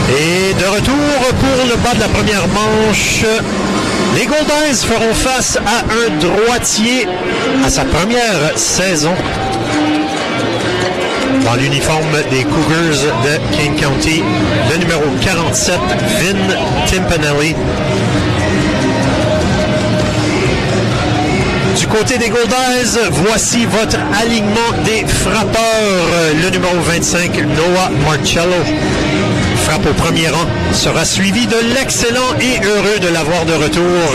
Et de retour pour le bas de la première manche, les Goldeyes feront face à un droitier à sa première saison dans l'uniforme des Cougars de King County, le numéro 47, Vin Timpanelli. Du côté des Goldeyes, voici votre alignement des frappeurs. Le numéro 25, Noah Marcello, frappe au premier rang, sera suivi de l'excellent et heureux de l'avoir de retour,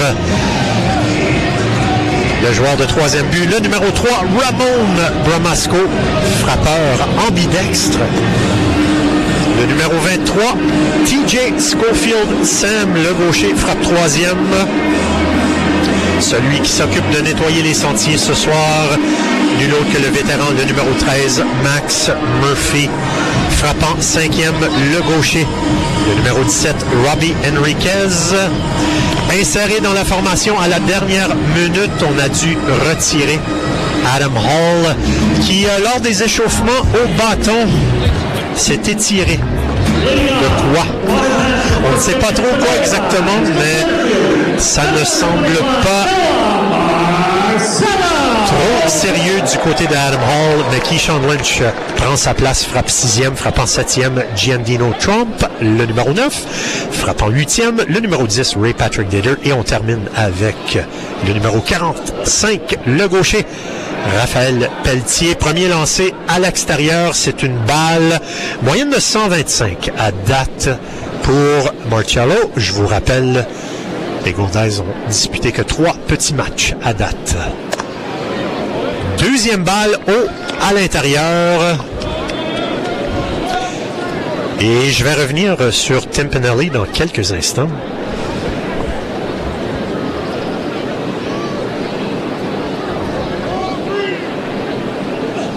le joueur de troisième but, le numéro 3, Ramon Bramasco, frappeur ambidextre. Le numéro 23, TJ Schofield Sam, le gaucher, frappe troisième. Celui qui s'occupe de nettoyer les sentiers ce soir, nul autre que le vétéran, le numéro 13, Max Murphy, frappant cinquième, le gaucher. Le numéro 17, Robbie Enriquez. Inséré dans la formation à la dernière minute, on a dû retirer Adam Hall, qui, lors des échauffements au bâton, s'est étiré. De quoi? On ne sait pas trop quoi exactement, mais ça ne semble pas trop sérieux du côté d'Adam Hall. Mais Keyshawn Lynch prend sa place, frappe sixième, frappant septième, Giandino Trump, le numéro 9, frappant huitième, le numéro 10, Ray Patrick Ditter, et on termine avec le numéro 45, le gaucher, Raphaël Pelletier. Premier lancé à l'extérieur, c'est une balle, moyenne de 125 à date pour Marcello. Je vous rappelle, les Goldeyes ont disputé que 3 petits matchs à date. Deuxième balle à l'intérieur. Et je vais revenir sur Timpanelli dans quelques instants.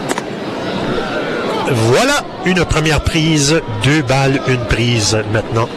Voilà une première prise, 2 balles, une prise maintenant.